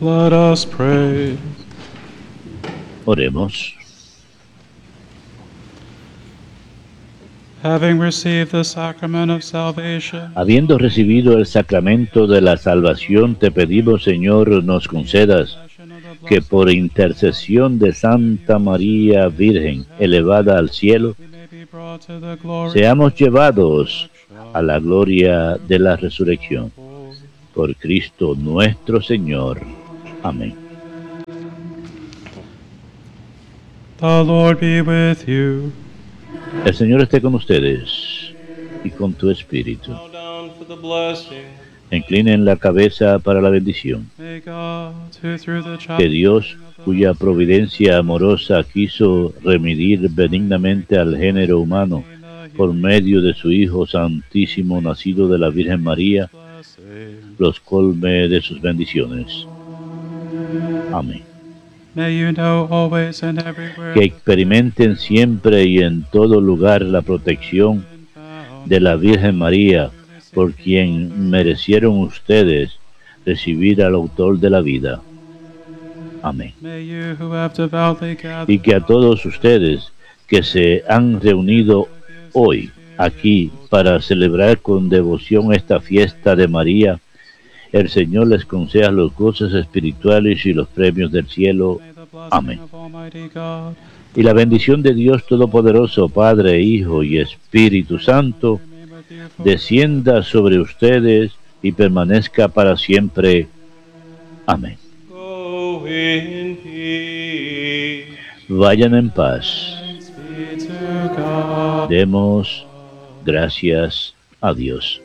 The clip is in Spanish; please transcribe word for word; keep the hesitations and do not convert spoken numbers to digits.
Let us pray. Oremos. Having received the sacrament of salvation, Habiendo recibido el sacramento de la salvación, te pedimos, Señor, nos concedas que por intercesión de Santa María Virgen, elevada al cielo, we may be brought to the glory seamos llevados a la gloria de la resurrección. Por Cristo nuestro Señor. Amén. The Lord be with you. El Señor esté con ustedes y con tu espíritu. Bow down for the blessing. Inclinen la cabeza para la bendición. May God, who through the Que child Dios, cuya providencia amorosa quiso remidir benignamente al género humano por medio de su Hijo Santísimo, nacido de la Virgen María, los colme de sus bendiciones. Amén. May you know always and everywhere Que experimenten siempre y en todo lugar la protección de la Virgen María, por quien merecieron ustedes recibir al autor de la vida. Amén. May you who have devoutly gathered Y que a todos ustedes que se han reunido hoy aquí para celebrar con devoción esta fiesta de María, el Señor les conceda los goces espirituales y los premios del cielo. may the blessing Amén. of Almighty God Y la bendición de Dios Todopoderoso, Padre, Hijo y Espíritu Santo, remain with you forever. descienda sobre ustedes y permanezca para siempre. Amén. Go in peace. Vayan en paz. Thanks be to God. Demos gracias a Dios.